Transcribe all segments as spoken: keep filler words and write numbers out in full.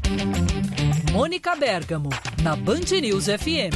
Mônica Bergamo, na Band News F M.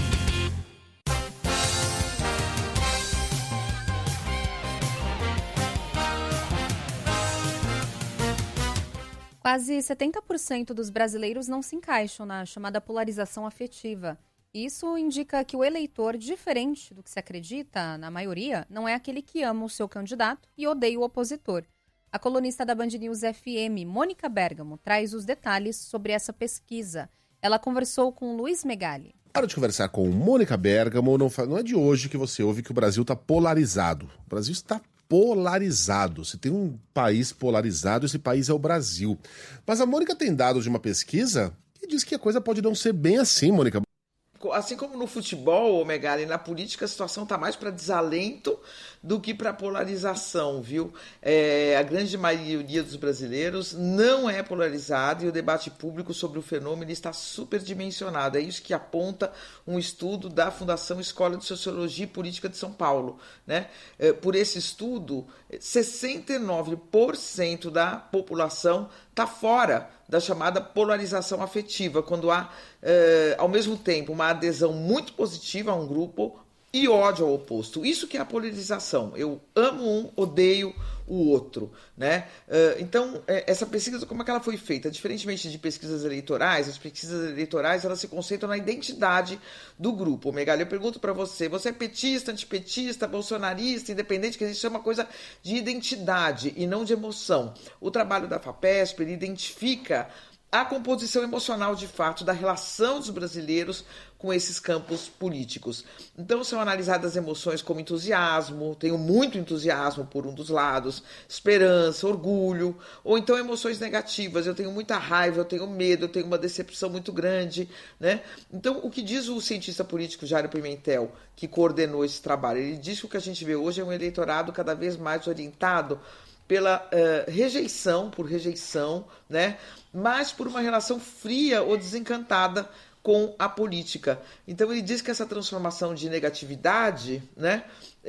Quase setenta por cento dos brasileiros não se encaixam na chamada polarização afetiva. Isso indica que o eleitor, diferente do que se acredita, na maioria, não é aquele que ama o seu candidato e odeia o opositor. A colunista da Band News F M, Mônica Bergamo, traz os detalhes sobre essa pesquisa. Ela conversou com Luiz Megali. Para de conversar com Mônica Bergamo, não, não é de hoje que você ouve que o Brasil está polarizado. O Brasil está polarizado. Se tem um país polarizado, esse país é o Brasil. Mas a Mônica tem dados de uma pesquisa que diz que a coisa pode não ser bem assim, Mônica. Assim como no futebol, Megali, na política a situação está mais para desalento do que para polarização, viu? É, a grande maioria dos brasileiros não é polarizada e o debate público sobre o fenômeno está superdimensionado. É isso que aponta um estudo da Fundação Escola de Sociologia e Política de São Paulo, né? É, por esse estudo, sessenta e nove por cento da população está fora da chamada polarização afetiva, quando há, eh, ao mesmo tempo, uma adesão muito positiva a um grupo e ódio ao oposto. Isso que é a polarização. Eu amo um, odeio o outro, né? Uh, então, essa pesquisa, como é que ela foi feita? Diferentemente de pesquisas eleitorais, as pesquisas eleitorais, elas se concentram na identidade do grupo. Megali, eu pergunto para você, você é petista, antipetista, bolsonarista, independente, que a gente chama coisa de identidade e não de emoção. O trabalho da FAPESP, ele identifica a composição emocional, de fato, da relação dos brasileiros com esses campos políticos. Então, são analisadas emoções como entusiasmo, tenho muito entusiasmo por um dos lados, esperança, orgulho, ou então emoções negativas, eu tenho muita raiva, eu tenho medo, eu tenho uma decepção muito grande, né? Então, o que diz o cientista político Jairo Pimentel, que coordenou esse trabalho? Ele diz que o que a gente vê hoje é um eleitorado cada vez mais orientado pela uh, rejeição, por rejeição, né? Mas por uma relação fria ou desencantada com a política. Então ele diz que essa transformação de negatividade, né,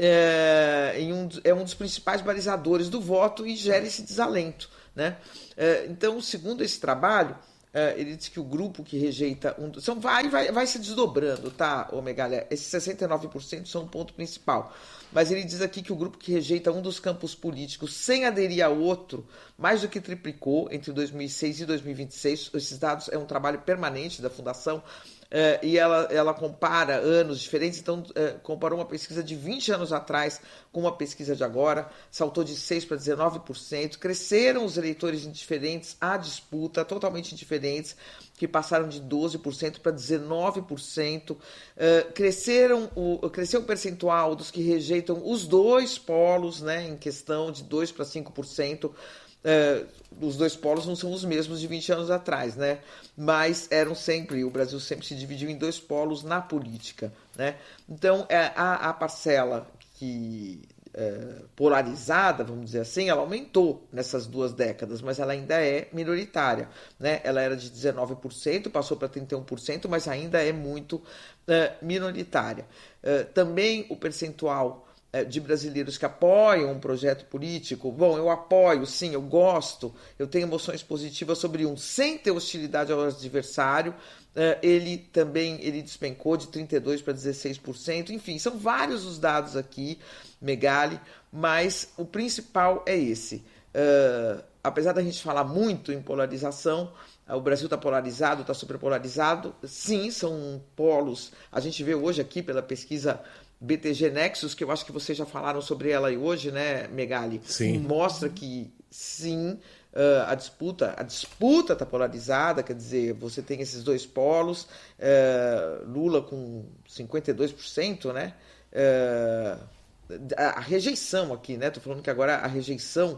é, em um, é um dos principais balizadores do voto e gera esse desalento, né? É, então, segundo esse trabalho, é, ele diz que o grupo que rejeita um são, vai, vai, vai se desdobrando, tá, Megali? Esses sessenta e nove por cento são o ponto principal. Mas ele diz aqui que o grupo que rejeita um dos campos políticos sem aderir ao outro, mais do que triplicou entre dois mil e seis e dois mil e vinte e seis. Esses dados é um trabalho permanente da Fundação, uh, e ela, ela compara anos diferentes. Então, uh, comparou uma pesquisa de vinte anos atrás com uma pesquisa de agora, saltou de seis por cento para dezenove por cento. Cresceram os eleitores indiferentes à disputa, totalmente indiferentes, que passaram de doze por cento para dezenove por cento. Uh, cresceram o, cresceu o percentual dos que rejeitam os dois polos, né, em questão de dois para cinco por cento. Uh, os dois polos não são os mesmos de vinte anos atrás, né? Mas eram sempre, o Brasil sempre se dividiu em dois polos na política, né? Então, a, a parcela que... É, polarizada, vamos dizer assim, ela aumentou nessas duas décadas, mas ela ainda é minoritária, né? Ela era de dezenove por cento, passou para trinta e um por cento, mas ainda é muito é, minoritária. É, também o percentual é, de brasileiros que apoiam um projeto político, bom, eu apoio, sim, eu gosto, eu tenho emoções positivas sobre um, sem ter hostilidade ao adversário. Uh, ele também ele despencou de trinta e dois por cento para dezesseis por cento. Enfim, são vários os dados aqui, Megali, mas o principal é esse. Uh, apesar da gente falar muito em polarização, uh, o Brasil está polarizado, está superpolarizado. Sim, são polos. A gente vê hoje aqui pela pesquisa B T G Nexus, que eu acho que vocês já falaram sobre ela aí hoje, né, Megali? Sim. Mostra que, sim... Uh, a disputa a disputa está polarizada, quer dizer, você tem esses dois polos, uh, Lula com cinquenta e dois por cento, né? Uh, a, a rejeição aqui, né? Tô falando que agora a rejeição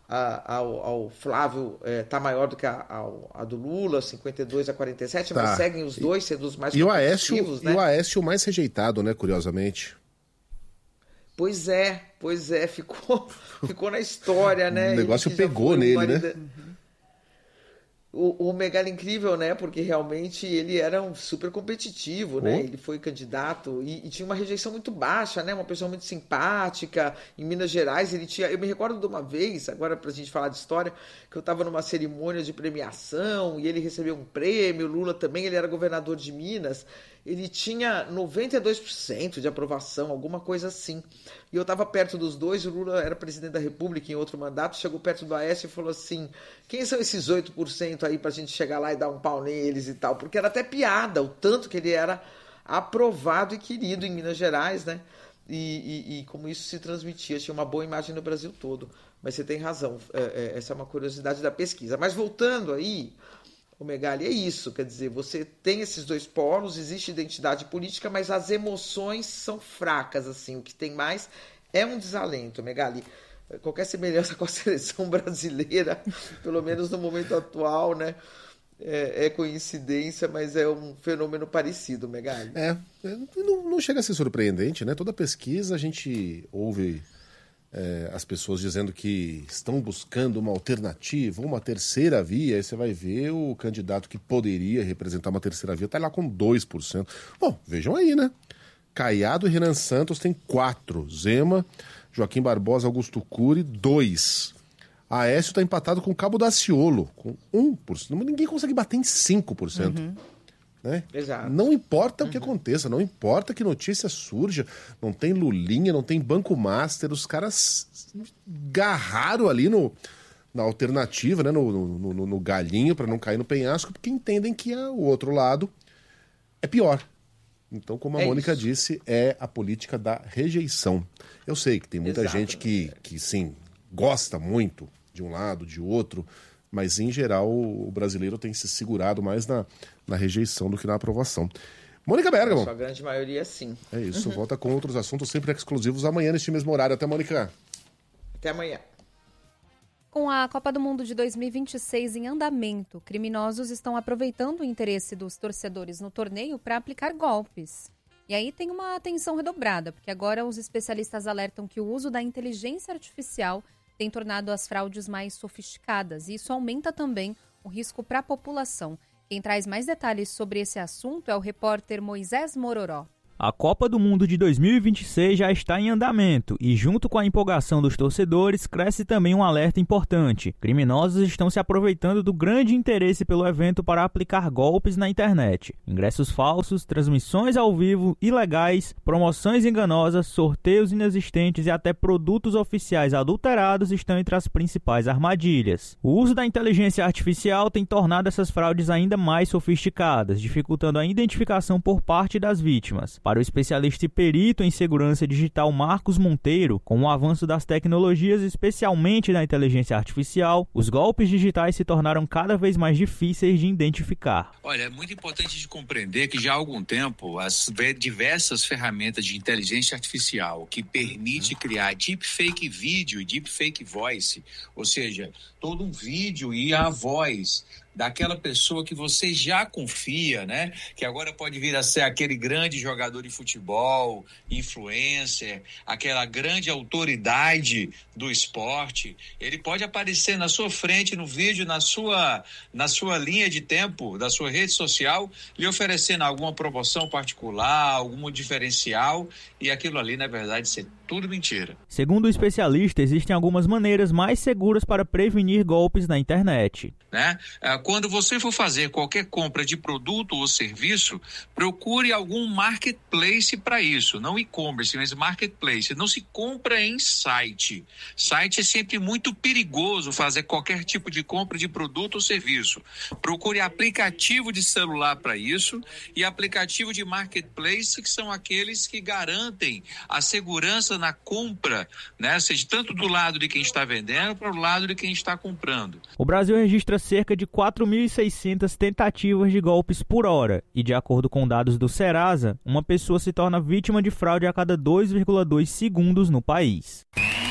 a, ao, ao Flávio está uh, maior do que a, a, a do Lula, cinquenta e dois a quarenta e sete, tá. Mas seguem os dois sendo os mais e competitivos, o Aécio, né? E o Aécio o mais rejeitado, né? Curiosamente. Pois é, pois é, ficou, ficou na história, né? O negócio pegou nele, né? Uhum. O, o Megali é incrível, né? Porque realmente ele era um super competitivo, né? Ele foi candidato e, e tinha uma rejeição muito baixa, né? Uma pessoa muito simpática. Em Minas Gerais ele tinha... Eu me recordo de uma vez, agora pra gente falar de história, que eu estava numa cerimônia de premiação e ele recebeu um prêmio, Lula também, ele era governador de Minas. Ele tinha noventa e dois por cento de aprovação, alguma coisa assim. E eu estava perto dos dois, o Lula era presidente da República em outro mandato, chegou perto do Aécio e falou assim, quem são esses oito por cento aí pra gente chegar lá e dar um pau neles e tal? Porque era até piada, o tanto que ele era aprovado e querido em Minas Gerais, né? E, e, e como isso se transmitia, tinha uma boa imagem no Brasil todo. Mas você tem razão, é, é, essa é uma curiosidade da pesquisa. Mas voltando aí... O Megali, é isso, quer dizer, você tem esses dois polos, existe identidade política, mas as emoções são fracas, assim, o que tem mais é um desalento, Megali. Qualquer semelhança com a seleção brasileira, pelo menos no momento atual, né, é, é coincidência, mas é um fenômeno parecido, Megali. É, não, não chega a ser surpreendente, né? Toda pesquisa a gente ouve... É, as pessoas dizendo que estão buscando uma alternativa, uma terceira via, aí você vai ver o candidato que poderia representar uma terceira via, está lá com dois por cento. Bom, vejam aí, né? Caiado e Renan Santos tem quatro. Zema, Joaquim Barbosa, Augusto Cury, dois. Aécio está empatado com Cabo Daciolo, com um por cento. Ninguém consegue bater em cinco por cento. Uhum. Né? Exato. Não importa uhum. o que aconteça, não importa que notícia surja, não tem Lulinha, não tem Banco Master, os caras agarraram ali no, na alternativa, né? no, no, no, no galinho, para não cair no penhasco, porque entendem que a, o outro lado é pior. Então, como a é Mônica isso. disse, é a política da rejeição. Eu sei que tem muita Exato. gente que, que, sim, gosta muito de um lado, de outro, mas, em geral, o brasileiro tem se segurado mais na, na rejeição do que na aprovação. Mônica Bergamo. A sua grande maioria, sim. É isso, uhum. volta com outros assuntos sempre exclusivos amanhã neste mesmo horário. Até, Mônica. Até amanhã. Com a Copa do Mundo de dois mil e vinte e seis em andamento, criminosos estão aproveitando o interesse dos torcedores no torneio para aplicar golpes. E aí tem uma atenção redobrada, porque agora os especialistas alertam que o uso da inteligência artificial tem tornado as fraudes mais sofisticadas e isso aumenta também o risco para a população. Quem traz mais detalhes sobre esse assunto é o repórter Moisés Mororó. A Copa do Mundo de dois mil e vinte e seis já está em andamento e, junto com a empolgação dos torcedores, cresce também um alerta importante. Criminosos estão se aproveitando do grande interesse pelo evento para aplicar golpes na internet. Ingressos falsos, transmissões ao vivo ilegais, promoções enganosas, sorteios inexistentes e até produtos oficiais adulterados estão entre as principais armadilhas. O uso da inteligência artificial tem tornado essas fraudes ainda mais sofisticadas, dificultando a identificação por parte das vítimas. Para o especialista e perito em segurança digital Marcos Monteiro, com o avanço das tecnologias, especialmente da inteligência artificial, os golpes digitais se tornaram cada vez mais difíceis de identificar. Olha, é muito importante de compreender que já há algum tempo as diversas ferramentas de inteligência artificial que permite criar deepfake vídeo e deepfake voice, ou seja, todo um vídeo e a voz daquela pessoa que você já confia, né? Que agora pode vir a ser aquele grande jogador de futebol, influencer, aquela grande autoridade do esporte. Ele pode aparecer na sua frente, no vídeo, na sua, na sua linha de tempo, da sua rede social, lhe oferecendo alguma promoção particular, algum diferencial, e aquilo ali, na verdade, ser tudo mentira. Segundo o especialista, existem algumas maneiras mais seguras para prevenir golpes na internet. Né? Quando você for fazer qualquer compra de produto ou serviço, procure algum marketplace para isso, não e-commerce, mas marketplace. Não se compra em site. Site é sempre muito perigoso fazer qualquer tipo de compra de produto ou serviço. Procure aplicativo de celular para isso e aplicativo de marketplace, que são aqueles que garantem a segurança na compra, né? Seja tanto do lado de quem está vendendo para o lado de quem está comprando. O Brasil registra cerca de quatro mil e seiscentas tentativas de golpes por hora e, de acordo com dados do Serasa, uma pessoa se torna vítima de fraude a cada dois vírgula dois segundos no país.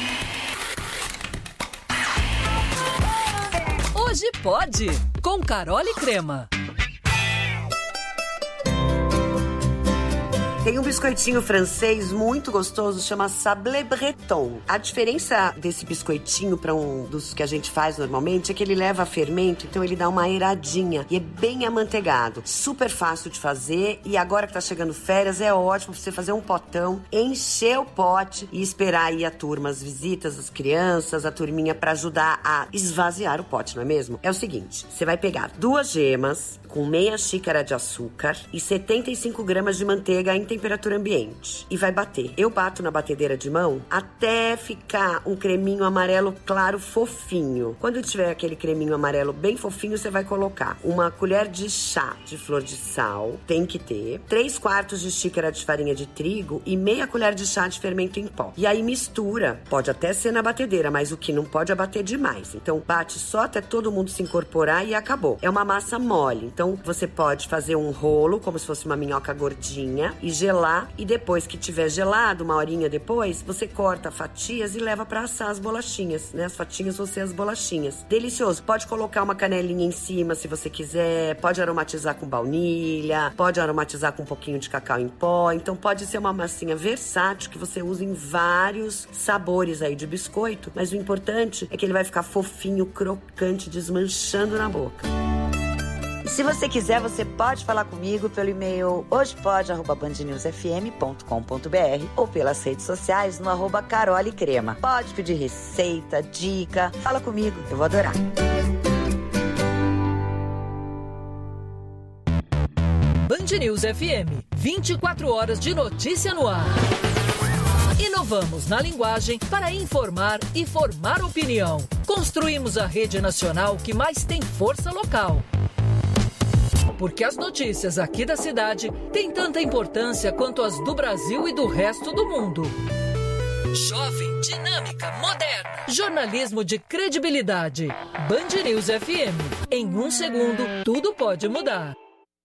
Hoje pode, com Carole Crema. Tem um biscoitinho francês muito gostoso, chama Sablé Breton. A diferença desse biscoitinho para um dos que a gente faz normalmente é que ele leva fermento, então ele dá uma airadinha e é bem amanteigado. Super fácil de fazer e agora que tá chegando férias é ótimo pra você fazer um potão, encher o pote e esperar aí a turma, as visitas, as crianças, a turminha para ajudar a esvaziar o pote, não é mesmo? É o seguinte, você vai pegar duas gemas com meia xícara de açúcar e setenta e cinco gramas de manteiga em temperatura ambiente. E vai bater. Eu bato na batedeira de mão até ficar um creminho amarelo claro fofinho. Quando tiver aquele creminho amarelo bem fofinho, você vai colocar uma colher de chá de flor de sal, tem que ter, três quartos de xícara de farinha de trigo e meia colher de chá de fermento em pó. E aí mistura. Pode até ser na batedeira, mas o que não pode é bater demais. Então bate só até todo mundo se incorporar e acabou. É uma massa mole. Então Então, você pode fazer um rolo, como se fosse uma minhoca gordinha, e gelar. E depois que tiver gelado, uma horinha depois, você corta fatias e leva para assar as bolachinhas, né? As fatinhas vão ser as bolachinhas. Delicioso. Pode colocar uma canelinha em cima, se você quiser. Pode aromatizar com baunilha. Pode aromatizar com um pouquinho de cacau em pó. Então, pode ser uma massinha versátil que você usa em vários sabores aí de biscoito. Mas o importante é que ele vai ficar fofinho, crocante, desmanchando na boca. Se você quiser, você pode falar comigo pelo e-mail hojepod arroba band news f m ponto com ponto b r ou pelas redes sociais no arroba Carole Crema. Pode pedir receita, dica, fala comigo, eu vou adorar. Band News F M, vinte e quatro horas de notícia no ar. Inovamos na linguagem para informar e formar opinião. Construímos a rede nacional que mais tem força local. Porque as notícias aqui da cidade têm tanta importância quanto as do Brasil e do resto do mundo. Jovem, dinâmica, moderna. Jornalismo de credibilidade. Band News F M. Em um segundo, tudo pode mudar.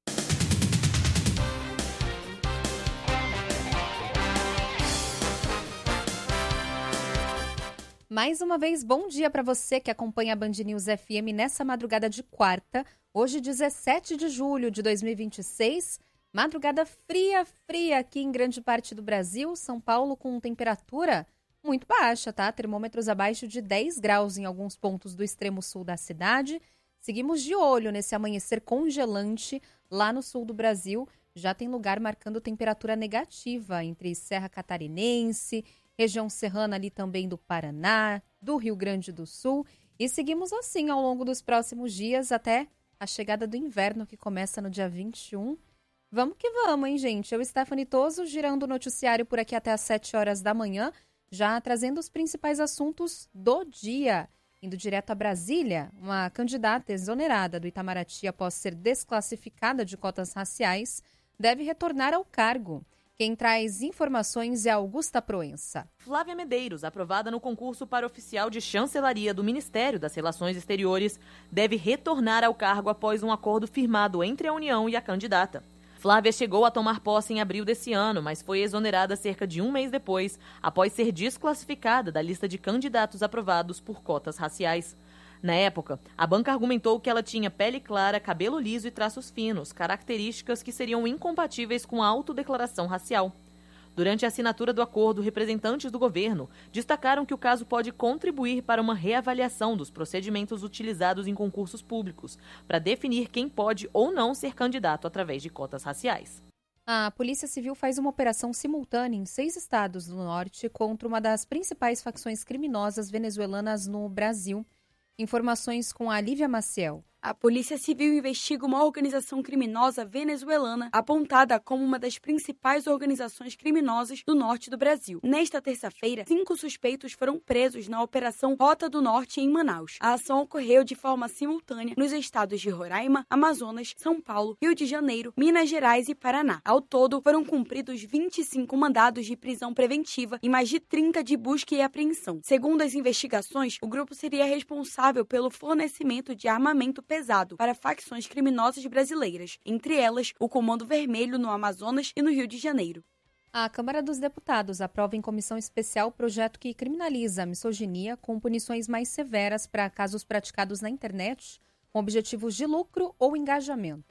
Mais uma vez, bom dia para você que acompanha a Band News F M nessa madrugada de quarta, hoje dezessete de julho de dois mil e vinte e seis, madrugada fria, fria aqui em grande parte do Brasil, São Paulo com temperatura muito baixa, tá? Termômetros abaixo de dez graus em alguns pontos do extremo sul da cidade. Seguimos de olho nesse amanhecer congelante lá no sul do Brasil, já tem lugar marcando temperatura negativa entre Serra Catarinense, região serrana ali também do Paraná, do Rio Grande do Sul. E seguimos assim ao longo dos próximos dias até a chegada do inverno, que começa no dia vinte e um. Vamos que vamos, hein, gente? Eu, Stephanie Toso, girando o noticiário por aqui até às sete horas da manhã, já trazendo os principais assuntos do dia. Indo direto a Brasília, uma candidata exonerada do Itamaraty após ser desclassificada de cotas raciais deve retornar ao cargo. Quem traz informações é Augusta Proença. Flávia Medeiros, aprovada no concurso para oficial de chancelaria do Ministério das Relações Exteriores, deve retornar ao cargo após um acordo firmado entre a União e a candidata. Flávia chegou a tomar posse em abril desse ano, mas foi exonerada cerca de um mês depois, após ser desclassificada da lista de candidatos aprovados por cotas raciais. Na época, a banca argumentou que ela tinha pele clara, cabelo liso e traços finos, características que seriam incompatíveis com a autodeclaração racial. Durante a assinatura do acordo, representantes do governo destacaram que o caso pode contribuir para uma reavaliação dos procedimentos utilizados em concursos públicos, para definir quem pode ou não ser candidato através de cotas raciais. A Polícia Civil faz uma operação simultânea em seis estados do norte contra uma das principais facções criminosas venezuelanas no Brasil. Informações com a Lívia Maciel. A Polícia Civil investiga uma organização criminosa venezuelana apontada como uma das principais organizações criminosas do norte do Brasil. Nesta terça-feira, cinco suspeitos foram presos na Operação Rota do Norte em Manaus. A ação ocorreu de forma simultânea nos estados de Roraima, Amazonas, São Paulo, Rio de Janeiro, Minas Gerais e Paraná. Ao todo, foram cumpridos vinte e cinco mandados de prisão preventiva e mais de trinta de busca e apreensão. Segundo as investigações, o grupo seria responsável pelo fornecimento de armamento pesado para facções criminosas brasileiras, entre elas o Comando Vermelho no Amazonas e no Rio de Janeiro. A Câmara dos Deputados aprova em comissão especial o projeto que criminaliza a misoginia com punições mais severas para casos praticados na internet com objetivos de lucro ou engajamento.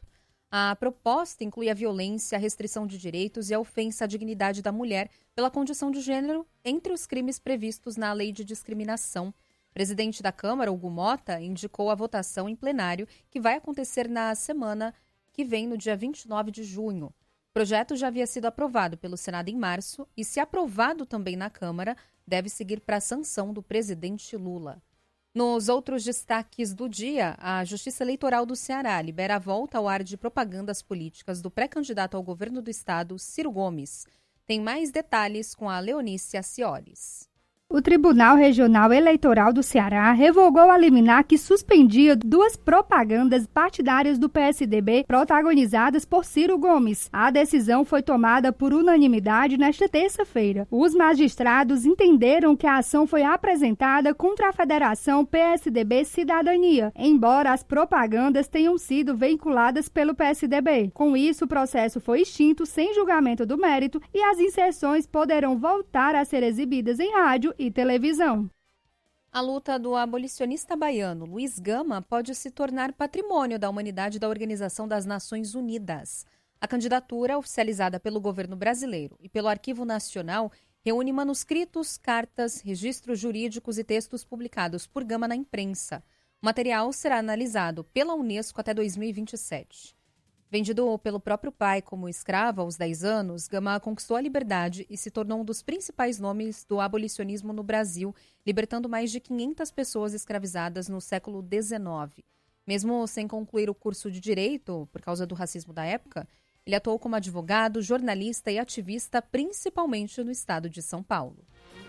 A proposta inclui a violência, a restrição de direitos e a ofensa à dignidade da mulher pela condição de gênero entre os crimes previstos na Lei de Discriminação. O presidente da Câmara, Hugo Mota, indicou a votação em plenário que vai acontecer na semana que vem, no dia vinte e nove de junho. O projeto já havia sido aprovado pelo Senado em março e, se aprovado também na Câmara, deve seguir para a sanção do presidente Lula. Nos outros destaques do dia, a Justiça Eleitoral do Ceará libera a volta ao ar de propagandas políticas do pré-candidato ao governo do estado, Ciro Gomes. Tem mais detalhes com a Leonice Acioles. O Tribunal Regional Eleitoral do Ceará revogou a liminar que suspendia duas propagandas partidárias do P S D B protagonizadas por Ciro Gomes. A decisão foi tomada por unanimidade nesta terça-feira. Os magistrados entenderam que a ação foi apresentada contra a Federação P S D B Cidadania, embora as propagandas tenham sido veiculadas pelo P S D B. Com isso, o processo foi extinto sem julgamento do mérito e as inserções poderão voltar a ser exibidas em rádio e televisão. A luta do abolicionista baiano Luiz Gama pode se tornar patrimônio da humanidade da Organização das Nações Unidas. A candidatura, oficializada pelo governo brasileiro e pelo Arquivo Nacional, reúne manuscritos, cartas, registros jurídicos e textos publicados por Gama na imprensa. O material será analisado pela Unesco até dois mil e vinte e sete. Vendido pelo próprio pai como escravo aos dez anos, Gama conquistou a liberdade e se tornou um dos principais nomes do abolicionismo no Brasil, libertando mais de quinhentas pessoas escravizadas no século dezenove. Mesmo sem concluir o curso de Direito, por causa do racismo da época, ele atuou como advogado, jornalista e ativista, principalmente no estado de São Paulo.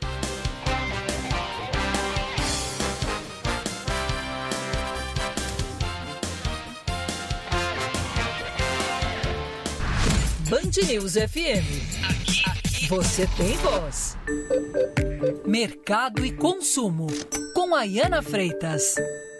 Band News F M. Você tem voz. Mercado e consumo, com Ayana Freitas.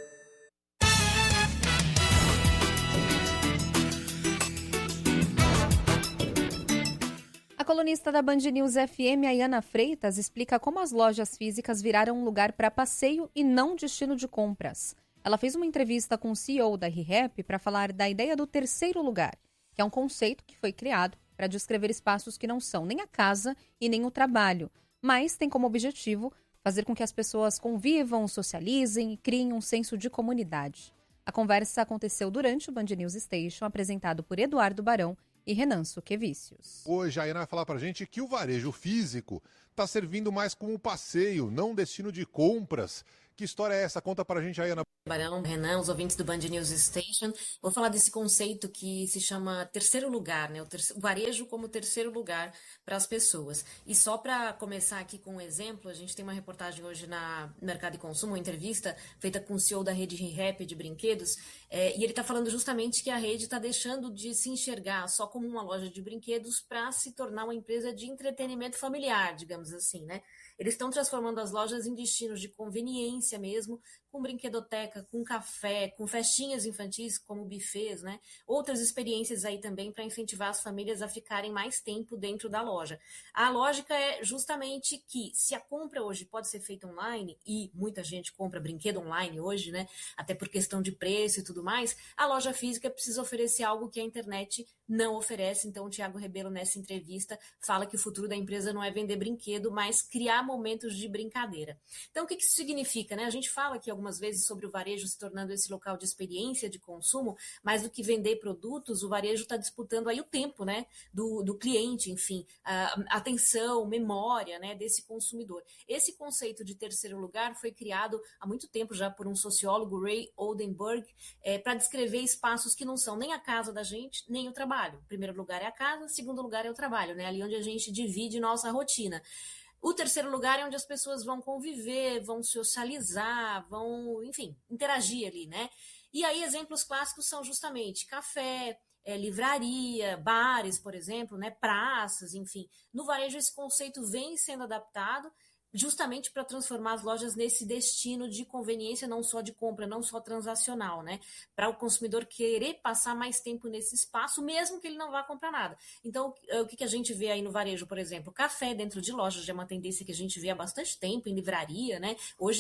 A colunista da Band News F M, Ayana Freitas, explica como as lojas físicas viraram um lugar para passeio e não destino de compras. Ela fez uma entrevista com o C E O da ReHap para falar da ideia do terceiro lugar, que é um conceito que foi criado para descrever espaços que não são nem a casa e nem o trabalho, mas tem como objetivo fazer com que as pessoas convivam, socializem e criem um senso de comunidade. A conversa aconteceu durante o Band News Station, apresentado por Eduardo Barão e Renan Suquevicius. Hoje a Ayana vai falar para a gente que o varejo físico está servindo mais como passeio, não destino de compras. Que história é essa? Conta para a gente, Ayana. Barão, Renan, os ouvintes do Band News Station. Vou falar desse conceito que se chama terceiro lugar, né? O, terceiro, o varejo como terceiro lugar para as pessoas. E só para começar aqui com um exemplo, a gente tem uma reportagem hoje na Mercado e Consumo, uma entrevista feita com o C E O da rede ReHap de brinquedos, é, e ele está falando justamente que a rede está deixando de se enxergar só como uma loja de brinquedos para se tornar uma empresa de entretenimento familiar, digamos assim, né? Eles estão transformando as lojas em destinos de conveniência mesmo, com brinquedoteca, com café, com festinhas infantis, como buffets, né? Outras experiências aí também para incentivar as famílias a ficarem mais tempo dentro da loja. A lógica é justamente que, se a compra hoje pode ser feita online, e muita gente compra brinquedo online hoje, né? Até por questão de preço e tudo mais, a loja física precisa oferecer algo que a internet não oferece. Então, o Thiago Rebelo, nessa entrevista, fala que o futuro da empresa não é vender brinquedo, mas criar momentos de brincadeira. Então, o que isso significa, né? A gente fala aqui algumas vezes sobre o varejo se tornando esse local de experiência de consumo, mais do que vender produtos, o varejo está disputando aí o tempo, né? Do, do cliente, enfim, a atenção, memória, né? Desse consumidor. Esse conceito de terceiro lugar foi criado há muito tempo já por um sociólogo, Ray Oldenburg, é, para descrever espaços que não são nem a casa da gente, nem o trabalho. Primeiro lugar é a casa, segundo lugar é o trabalho, né? Ali onde a gente divide nossa rotina. O terceiro lugar é onde as pessoas vão conviver, vão socializar, vão, enfim, interagir ali, né? E aí exemplos clássicos são justamente café, é, livraria, bares, por exemplo, né? Praças, enfim. No varejo esse conceito vem sendo adaptado justamente para transformar as lojas nesse destino de conveniência, não só de compra, não só transacional, né? Para o consumidor querer passar mais tempo nesse espaço, mesmo que ele não vá comprar nada. Então, o que a gente vê aí no varejo, por exemplo? Café dentro de lojas já é uma tendência que a gente vê há bastante tempo, em livraria, né? Hoje,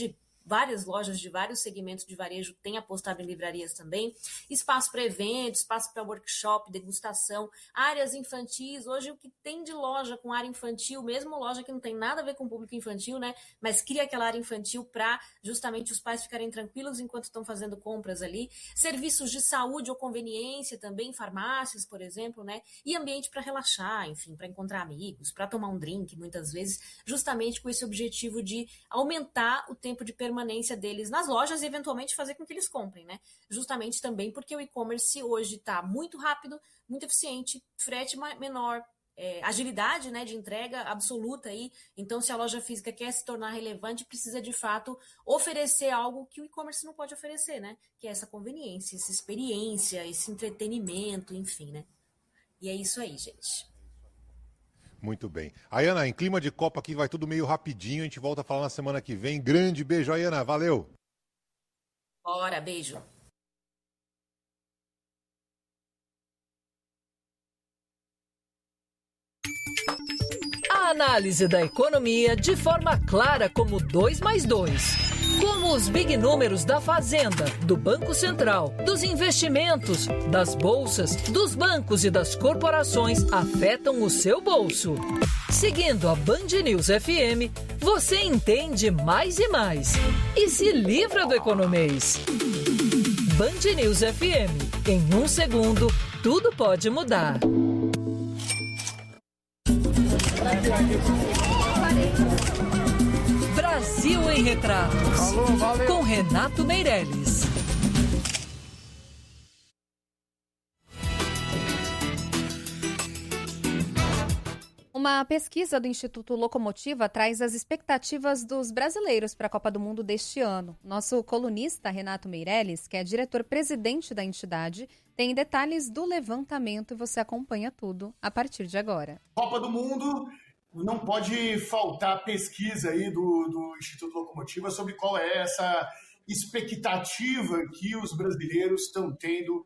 várias lojas de vários segmentos de varejo têm apostado em livrarias também. Espaço para eventos, espaço para workshop, degustação, áreas infantis. Hoje o que tem de loja com área infantil, mesmo loja que não tem nada a ver com o público infantil, né? Mas cria aquela área infantil para justamente os pais ficarem tranquilos enquanto estão fazendo compras ali. Serviços de saúde ou conveniência também, farmácias, por exemplo, né? E ambiente para relaxar, enfim, para encontrar amigos, para tomar um drink, muitas vezes, justamente com esse objetivo de aumentar o tempo de permanência deles nas lojas e eventualmente fazer com que eles comprem, né? Justamente também porque o e-commerce hoje está muito rápido, muito eficiente, frete menor, é, agilidade, né, de entrega absoluta aí. Então, se a loja física quer se tornar relevante, precisa de fato oferecer algo que o e-commerce não pode oferecer, né? Que é essa conveniência, essa experiência, esse entretenimento, enfim, né? E é isso aí, gente. Muito bem. Ayana, em clima de Copa aqui vai tudo meio rapidinho, a gente volta a falar na semana que vem. Grande beijo, Ayana, valeu! Bora, beijo! A análise da economia de forma clara como dois mais dois. Como os big números da Fazenda, do Banco Central, dos investimentos, das bolsas, dos bancos e das corporações afetam o seu bolso. Seguindo a Band News F M, você entende mais e mais e se livra do economês. Band News F M. Em um segundo, tudo pode mudar. Brasil em Retratos. Alô, com Renato Meirelles. Uma pesquisa do Instituto Locomotiva traz as expectativas dos brasileiros para a Copa do Mundo deste ano. Nosso colunista Renato Meirelles, que é diretor-presidente da entidade, tem detalhes do levantamento e você acompanha tudo a partir de agora. Copa do Mundo, não pode faltar pesquisa aí do, do Instituto Locomotiva sobre qual é essa expectativa que os brasileiros estão tendo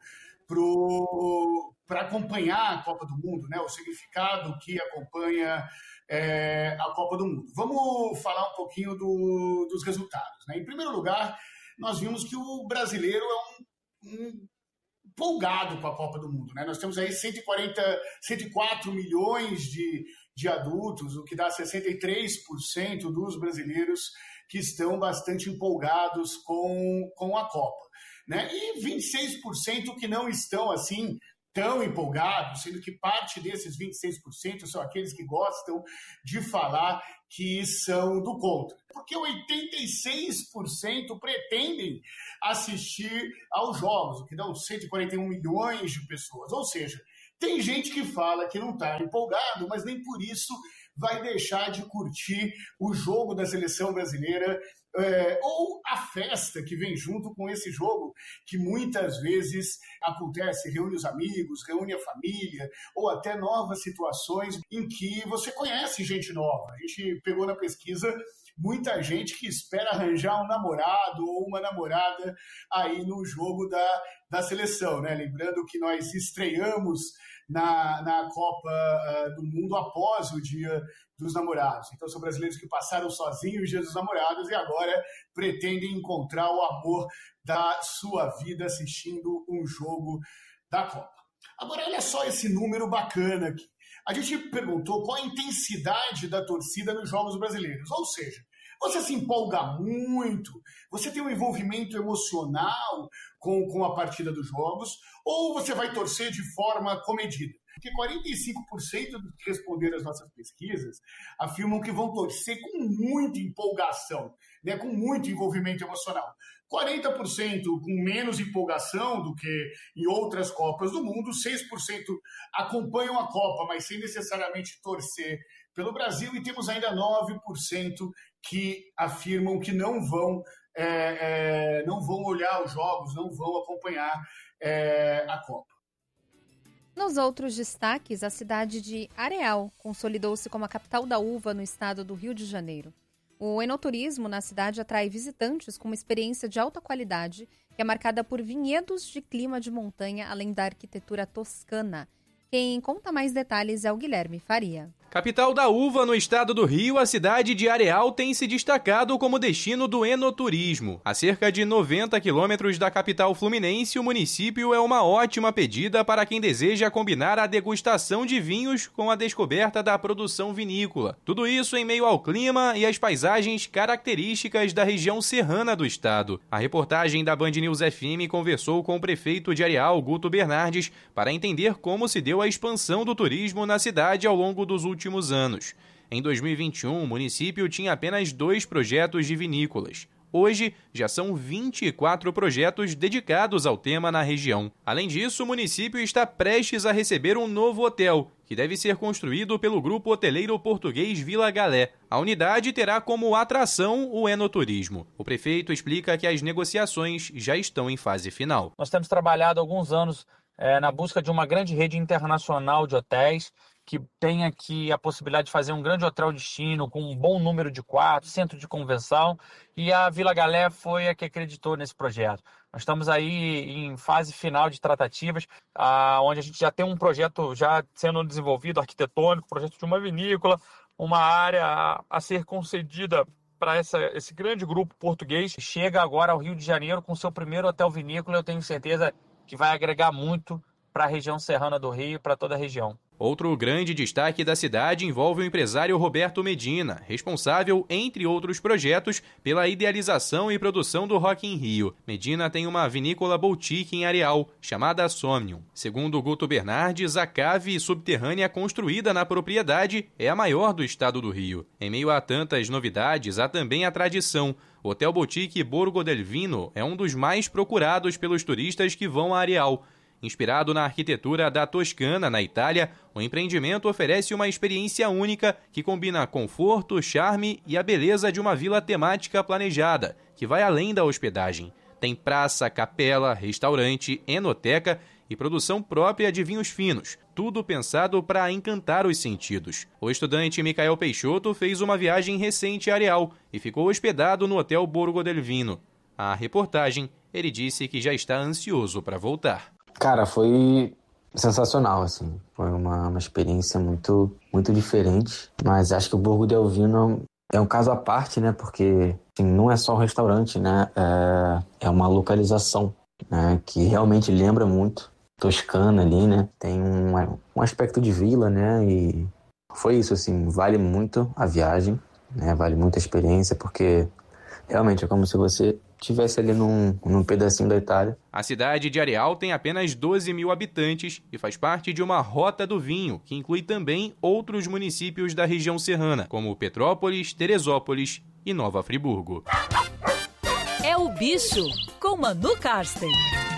para acompanhar a Copa do Mundo, né? O significado que acompanha é, a Copa do Mundo. Vamos falar um pouquinho do, dos resultados, né? Em primeiro lugar, nós vimos que o brasileiro é um, um empolgado com a Copa do Mundo, né? Nós temos aí cento e quarenta, cento e quatro milhões de, de adultos, o que dá sessenta e três por cento dos brasileiros que estão bastante empolgados com, com a Copa, né? E vinte e seis por cento que não estão assim tão empolgados, sendo que parte desses vinte e seis por cento são aqueles que gostam de falar que são do contra. Porque oitenta e seis por cento pretendem assistir aos jogos, o que dão cento e quarenta e um milhões de pessoas. Ou seja, tem gente que fala que não está empolgado, mas nem por isso vai deixar de curtir o jogo da seleção brasileira, é, ou a festa que vem junto com esse jogo, que muitas vezes acontece, reúne os amigos, reúne a família, ou até novas situações em que você conhece gente nova. A gente pegou na pesquisa muita gente que espera arranjar um namorado ou uma namorada aí no jogo da, da seleção, né? Lembrando que nós estreamos na, na Copa uh, do Mundo após o Dia dos Namorados. Então, são brasileiros que passaram sozinhos o Dia dos Namorados e agora pretendem encontrar o amor da sua vida assistindo um jogo da Copa. Agora, olha só esse número bacana aqui. A gente perguntou qual a intensidade da torcida nos jogos brasileiros. Ou seja, você se empolga muito, você tem um envolvimento emocional com, com a partida dos jogos, ou você vai torcer de forma comedida? Porque quarenta e cinco por cento dos que responderam às nossas pesquisas afirmam que vão torcer com muita empolgação, né, com muito envolvimento emocional. quarenta por cento com menos empolgação do que em outras Copas do Mundo, seis por cento acompanham a Copa, mas sem necessariamente torcer pelo Brasil, e temos ainda nove por cento que afirmam que não vão, é, é, não vão olhar os jogos, não vão acompanhar é, a Copa. Nos outros destaques, a cidade de Areal consolidou-se como a capital da uva no estado do Rio de Janeiro. O enoturismo na cidade atrai visitantes com uma experiência de alta qualidade, que é marcada por vinhedos de clima de montanha, além da arquitetura toscana. Quem conta mais detalhes é o Guilherme Faria. Capital da uva no estado do Rio, a cidade de Areal tem se destacado como destino do enoturismo. A cerca de noventa quilômetros da capital fluminense, o município é uma ótima pedida para quem deseja combinar a degustação de vinhos com a descoberta da produção vinícola. Tudo isso em meio ao clima e às paisagens características da região serrana do estado. A reportagem da Band News F M conversou com o prefeito de Areal, Guto Bernardes, para entender como se deu a expansão do turismo na cidade ao longo dos últimos últimos anos. Em dois mil e vinte e um, o município tinha apenas dois projetos de vinícolas. Hoje, já são vinte e quatro projetos dedicados ao tema na região. Além disso, o município está prestes a receber um novo hotel, que deve ser construído pelo grupo hoteleiro português Vila Galé. A unidade terá como atração o enoturismo. O prefeito explica que as negociações já estão em fase final. Nós temos trabalhado há alguns anos é, na busca de uma grande rede internacional de hotéis, que tenha aqui a possibilidade de fazer um grande hotel destino com um bom número de quartos, centro de convenção, e a Vila Galé foi a que acreditou nesse projeto. Nós estamos aí em fase final de tratativas, ah, onde a gente já tem um projeto já sendo desenvolvido, arquitetônico, projeto de uma vinícola, uma área a, a ser concedida para esse grande grupo português. Chega agora ao Rio de Janeiro com seu primeiro hotel vinícola, eu tenho certeza que vai agregar muito para a região serrana do Rio e para toda a região. Outro grande destaque da cidade envolve o empresário Roberto Medina, responsável, entre outros projetos, pela idealização e produção do Rock in Rio. Medina tem uma vinícola boutique em Areal, chamada Somnium. Segundo Guto Bernardes, a cave subterrânea construída na propriedade é a maior do estado do Rio. Em meio a tantas novidades, há também a tradição. O Hotel Boutique Borgo del Vino é um dos mais procurados pelos turistas que vão a Areal. Inspirado na arquitetura da Toscana, na Itália, o empreendimento oferece uma experiência única que combina conforto, charme e a beleza de uma vila temática planejada, que vai além da hospedagem. Tem praça, capela, restaurante, enoteca e produção própria de vinhos finos, tudo pensado para encantar os sentidos. O estudante Micael Peixoto fez uma viagem recente a Areal e ficou hospedado no Hotel Borgo del Vino. A reportagem, ele disse que já está ansioso para voltar. Cara, foi sensacional, assim. Foi uma, uma experiência muito, muito diferente. Mas acho que o Borgo del Vino é um caso à parte, né? Porque assim, não é só um restaurante, né? É, é uma localização, né? Que realmente lembra muito Toscana ali, né? Tem um, um aspecto de vila, né? E foi isso, assim. Vale muito a viagem, né? Vale muito a experiência, porque realmente é como se você estivesse ali num, num pedacinho da Itália. A cidade de Areal tem apenas doze mil habitantes e faz parte de uma rota do vinho, que inclui também outros municípios da região serrana, como Petrópolis, Teresópolis e Nova Friburgo. É o Bicho, com Manu Karsten.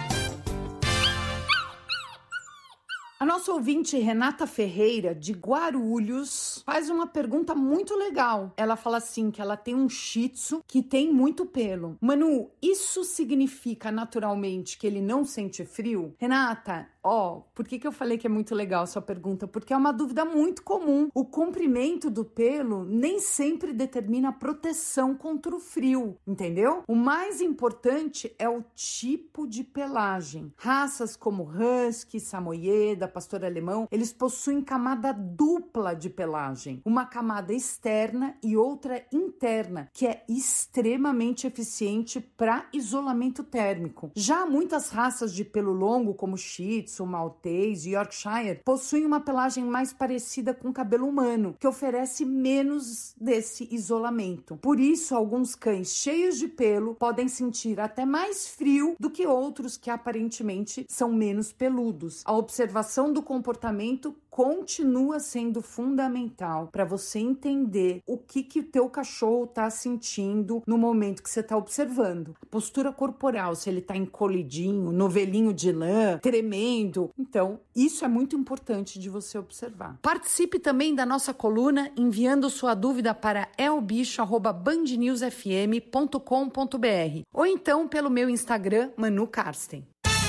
A nossa ouvinte Renata Ferreira, de Guarulhos, faz uma pergunta muito legal. Ela fala assim, que ela tem um shih tzu que tem muito pelo. Manu, isso significa naturalmente que ele não sente frio? Renata, ó, por que que eu falei que é muito legal a sua pergunta? Porque é uma dúvida muito comum. O comprimento do pelo nem sempre determina a proteção contra o frio, entendeu? O mais importante é o tipo de pelagem. Raças como Husky, Samoyeda, pastor alemão, eles possuem camada dupla de pelagem, uma camada externa e outra interna, que é extremamente eficiente para isolamento térmico. Já muitas raças de pelo longo, como Shih Tzu, Maltese e Yorkshire, possuem uma pelagem mais parecida com o cabelo humano, que oferece menos desse isolamento. Por isso, alguns cães cheios de pelo podem sentir até mais frio do que outros que aparentemente são menos peludos. A observação do comportamento continua sendo fundamental para você entender o que que o teu cachorro está sentindo no momento que você está observando. A postura corporal, se ele está encolhidinho, novelinho de lã, tremendo. Então, isso é muito importante de você observar. Participe também da nossa coluna enviando sua dúvida para é o bicho arroba band news f m ponto com ponto b r ou então pelo meu Instagram, Manu Karsten.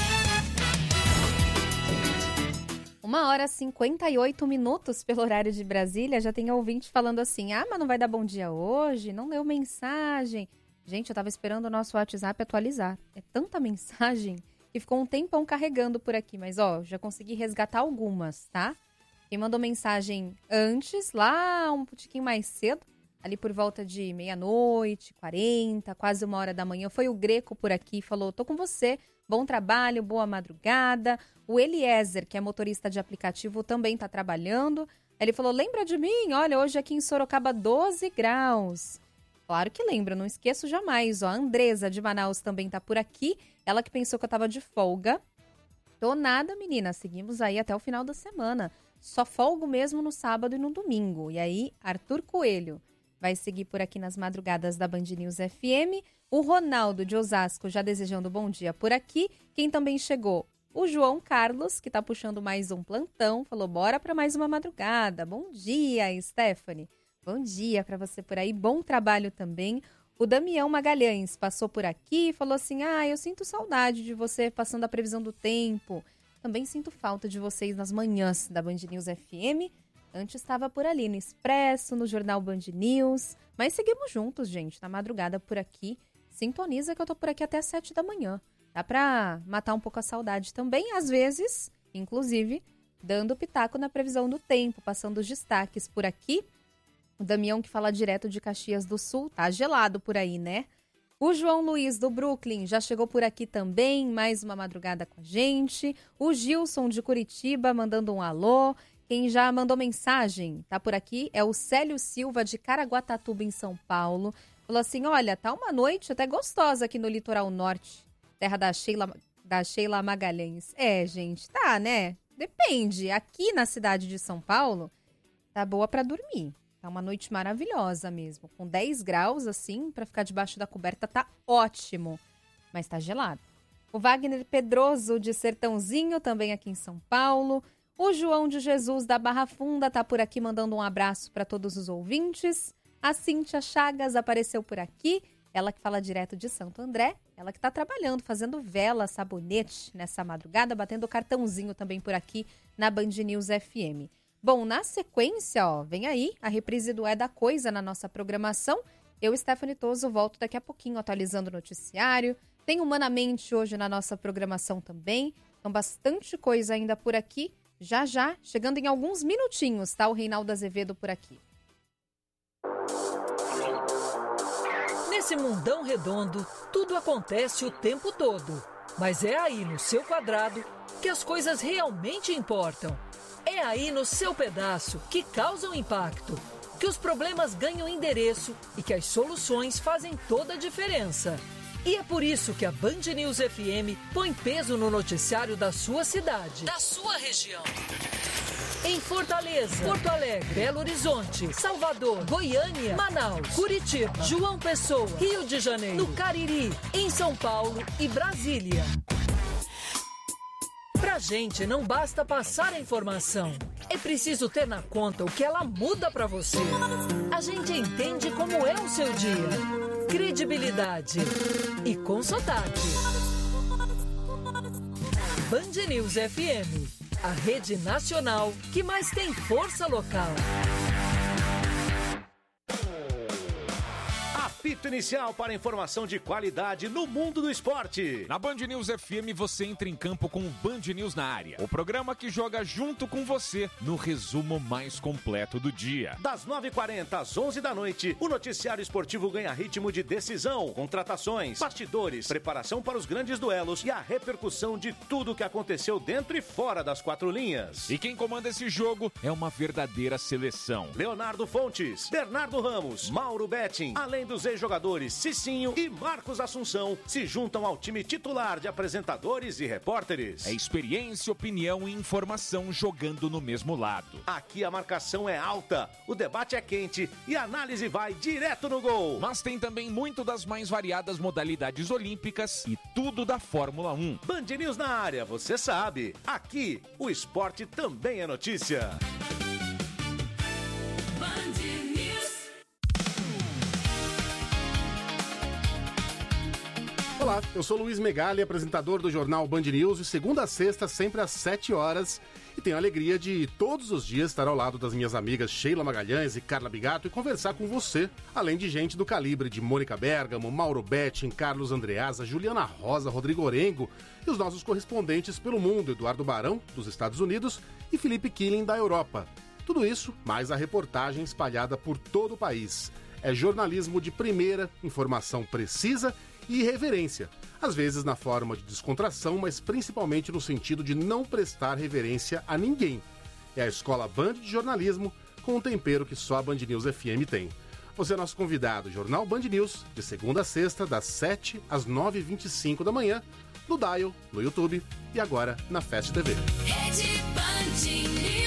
Uma hora e cinquenta e oito minutos pelo horário de Brasília. Já tem ouvinte falando assim, ah, mas não vai dar bom dia hoje? Não leu mensagem? Gente, eu tava esperando o nosso WhatsApp atualizar. É tanta mensagem que ficou um tempão carregando por aqui. Mas, ó, já consegui resgatar algumas, tá? Quem mandou mensagem antes, lá um pouquinho mais cedo, ali por volta de meia-noite, quarenta, quase uma hora da manhã, foi o Greco por aqui, falou, tô com você, bom trabalho, boa madrugada. O Eliezer, que é motorista de aplicativo, também tá trabalhando. Ele falou, lembra de mim? Olha, hoje aqui em Sorocaba, doze graus. Claro que lembra, não esqueço jamais. Ó, a Andresa de Manaus também tá por aqui. Ela que pensou que eu tava de folga. Tô nada, menina. Seguimos aí até o final da semana. Só folgo mesmo no sábado e no domingo. E aí, Arthur Coelho vai seguir por aqui nas madrugadas da Band News F M. O Ronaldo de Osasco já desejando bom dia por aqui. Quem também chegou? O João Carlos, que tá puxando mais um plantão. Falou, bora pra mais uma madrugada. Bom dia, Stephanie. Bom dia para você por aí, bom trabalho também. O Damião Magalhães passou por aqui e falou assim, ah, eu sinto saudade de você passando a previsão do tempo. Também sinto falta de vocês nas manhãs da Band News F M. Antes estava por ali no Expresso, no Jornal Band News. Mas seguimos juntos, gente, na madrugada por aqui. Sintoniza que eu tô por aqui até as sete da manhã. Dá pra matar um pouco a saudade também, às vezes, inclusive, dando pitaco na previsão do tempo, passando os destaques por aqui. O Damião, que fala direto de Caxias do Sul, tá gelado por aí, né? O João Luiz, do Brooklyn, já chegou por aqui também, mais uma madrugada com a gente. O Gilson, de Curitiba, mandando um alô. Quem já mandou mensagem, tá por aqui, é o Célio Silva, de Caraguatatuba, em São Paulo. Falou assim, olha, tá uma noite até gostosa aqui no litoral norte, terra da Sheila, da Sheila Magalhães. É, gente, tá, né? Depende. Aqui na cidade de São Paulo, tá boa pra dormir. Tá uma noite maravilhosa mesmo. Com dez graus, assim, pra ficar debaixo da coberta, tá ótimo. Mas tá gelado. O Wagner Pedroso, de Sertãozinho, também aqui em São Paulo. O João de Jesus, da Barra Funda, tá por aqui mandando um abraço para todos os ouvintes. A Cíntia Chagas apareceu por aqui. Ela que fala direto de Santo André. Ela que tá trabalhando, fazendo vela, sabonete nessa madrugada, batendo cartãozinho também por aqui na Band News F M. Bom, na sequência, ó, vem aí a reprise do É da Coisa na nossa programação. Eu, Stephanie Toso, volto daqui a pouquinho atualizando o noticiário. Tem Humanamente hoje na nossa programação também. Então, bastante coisa ainda por aqui. Já, já, chegando em alguns minutinhos, tá? O Reinaldo Azevedo por aqui. Nesse mundão redondo, tudo acontece o tempo todo. Mas é aí no seu quadrado que as coisas realmente importam. É aí no seu pedaço que causam impacto, que os problemas ganham endereço e que as soluções fazem toda a diferença. E é por isso que a Band News F M põe peso no noticiário da sua cidade, da sua região. Em Fortaleza, Porto Alegre, Belo Horizonte, Salvador, Goiânia, Manaus, Curitiba, João Pessoa, Rio de Janeiro, no Cariri, em São Paulo e Brasília. Pra gente não basta passar a informação, é preciso ter na conta o que ela muda pra você. A gente entende como é o seu dia. Credibilidade e com sotaque. Band News F M, a rede nacional que mais tem força local. Apito inicial para informação de qualidade no mundo do esporte. Na Band News F M você entra em campo com o Band News na área. O programa que joga junto com você no resumo mais completo do dia. Das nove e quarenta às onze da noite, o noticiário esportivo ganha ritmo de decisão, contratações, bastidores, preparação para os grandes duelos e a repercussão de tudo o que aconteceu dentro e fora das quatro linhas. E quem comanda esse jogo é uma verdadeira seleção. Leonardo Fontes, Bernardo Ramos, Mauro Betting, além dos ex-jogadores Cicinho e Marcos Assunção, se juntam ao time titular de apresentadores e repórteres. É experiência, opinião e informação jogando no mesmo lado. Aqui a marcação é alta, o debate é quente e a análise vai direto no gol. Mas tem também muito das mais variadas modalidades olímpicas e tudo da Fórmula um. Band News na área, você sabe. Aqui, o esporte também é notícia. Olá, eu sou Luiz Megali, apresentador do jornal Band News, de segunda a sexta, sempre às sete horas. E tenho a alegria de todos os dias estar ao lado das minhas amigas Sheila Magalhães e Carla Bigato e conversar com você, além de gente do calibre de Mônica Bergamo, Mauro Betting, Carlos Andreasa, Juliana Rosa, Rodrigo Orengo e os nossos correspondentes pelo mundo, Eduardo Barão, dos Estados Unidos, e Felipe Killing, da Europa. Tudo isso, mais a reportagem espalhada por todo o país. É jornalismo de primeira, informação precisa e irreverência. Às vezes na forma de descontração, mas principalmente no sentido de não prestar reverência a ninguém. É a Escola Band de Jornalismo com um tempero que só a Band News F M tem. Você é nosso convidado, Jornal Band News, de segunda a sexta, das sete às nove e vinte e cinco da manhã, no Dial, no YouTube e agora na Fast T V. Rede Band News.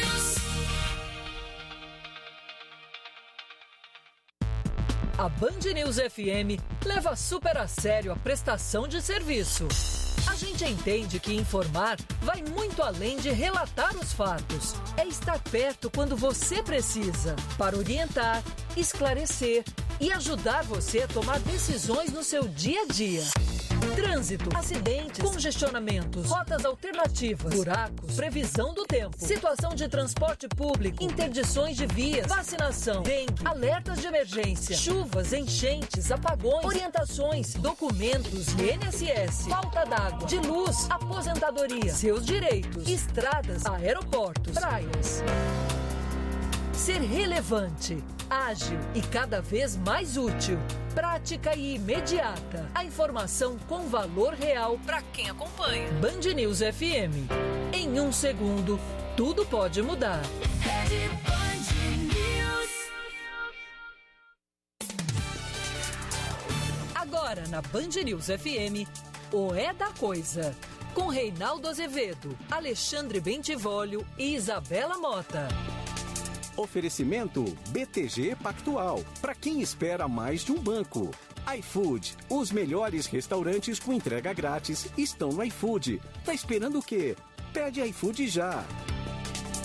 A Band News F M leva super a sério a prestação de serviço. A gente entende que informar vai muito além de relatar os fatos. É estar perto quando você precisa, para orientar, esclarecer e ajudar você a tomar decisões no seu dia a dia. Trânsito, acidentes, congestionamentos, rotas alternativas, buracos, previsão do tempo, situação de transporte público, interdições de vias, vacinação, dengue, alertas de emergência, chuvas, enchentes, apagões, orientações, documentos e I N S S, falta d'água, de luz, aposentadoria, seus direitos, estradas, aeroportos, praias. Ser relevante, ágil e cada vez mais útil. Prática e imediata. A informação com valor real para quem acompanha. Band News F M. Em um segundo, tudo pode mudar. Agora na Band News F M, o É da Coisa. Com Reinaldo Azevedo, Alexandre Bentivolio e Isabela Mota. Oferecimento B T G Pactual, para quem espera mais de um banco. iFood, os melhores restaurantes com entrega grátis estão no iFood. Tá esperando o quê? Pede iFood já.